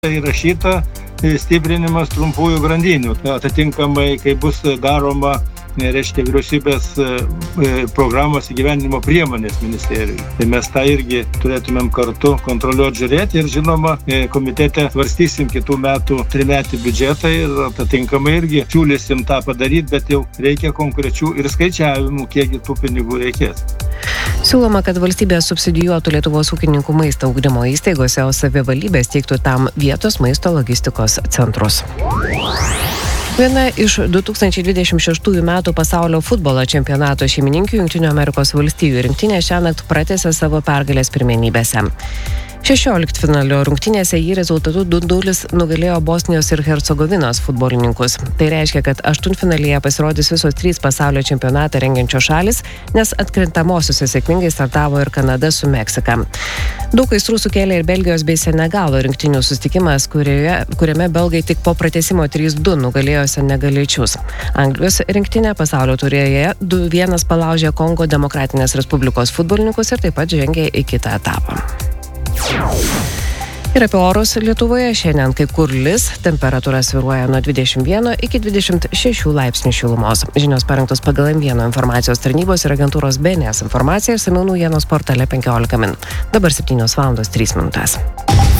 įrašyta stiprinimas trumpųjų grandinių. Atitinkamai, kai bus daroma vyriausybės programos įgyvendinimo priemonės ministerijai. Tai mes tą irgi turėtumėm kartu kontroliuoti, žiūrėti ir žinoma, komitete svarstysim kitų metų trimetį biudžetą ir atitinkamai irgi siūlysim tą padaryti, bet jau reikia konkrečių ir skaičiavimų, kiek tų pinigų reikės. Siūloma, kad valstybė subsidijuotų Lietuvos ūkininkų maisto ugdymo įstaigose, o savivaldybės teiktų tam vietos maisto logistikos centrus. Viena iš 2026 metų pasaulio futbolo čempionato šeimininkių Jungtinių Amerikos valstijų rinktinė šiąnakt pratęsė savo pergalės pirmenybėse. 16-finalio rungtynėse jį rezultatu 2-0 nugalėjo Bosnijos ir Hercegovinos futbolininkus. Tai reiškia, kad aštuntfinalyje pasirodys visos 3 pasaulio čempionatą rengiančios šalis, nes atkrintamosiuose sėkmingai startavo ir Kanada su Meksika. Daug aistrų sukėlė ir Belgijos bei Senegalo rinktinių susitikimas, kuriame belgai tik po pratęsimo 3-2 nugalėjo senegaliečius. Anglijos rinktinė pasaulio taurėje 2-1 palaužė Kongo Demokratinės Respublikos futbolininkus ir taip pat žengė į kitą etapą. Ir apie orus Lietuvoje šiandien kai kur lis, temperatūra svyruoja nuo 21 iki 26 laipsnių šilumos. Žinios parengtos pagal M1 informacijos tarnybos ir agentūros BNS informaciją ir išsamiau naujienos portale 15 min. Dabar 7:03 min.